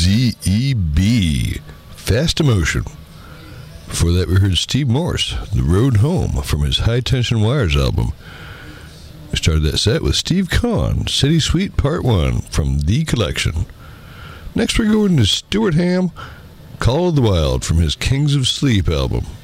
ZEB, Fast Emotion. Before that, we heard Steve Morse, The Road Home, from his High Tension Wires album. We started that set with Steve Kahn, City Suite Part 1, from The Collection. Next, we're going to Stuart Ham, Call of the Wild, from his Kings of Sleep album.